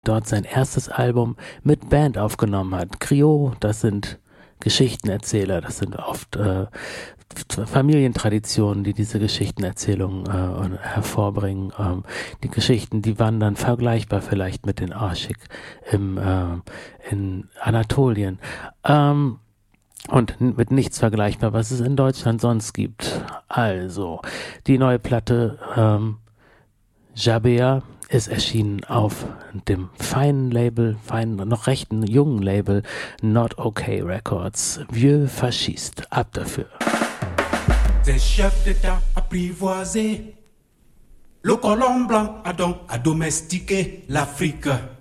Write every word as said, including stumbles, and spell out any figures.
dort sein erstes Album mit Band aufgenommen hat. Griot, das sind Geschichtenerzähler, das sind oft äh, Familientraditionen, die diese Geschichtenerzählungen äh, hervorbringen. Ähm, die Geschichten, die waren dann vergleichbar vielleicht mit den Aşık im äh, in Anatolien. Ähm, Und mit nichts vergleichbar, was es in Deutschland sonst gibt. Also, die neue Platte ähm, Jabea ist erschienen auf dem feinen Label, feinen, noch rechten, jungen Label Not Okay Records. Vieux Faschist, ab dafür. Ces chefs d'État apprivoisés, le colon blanc a donc à domestiquer l'Afrique.